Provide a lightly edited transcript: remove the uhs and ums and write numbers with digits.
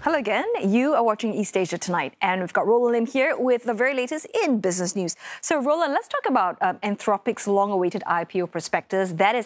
Hello again. You are watching East Asia Tonight, and we've got Roland Lim here with the very latest in business news. So, Roland, let's talk about Anthropic's long-awaited IPO prospectus that is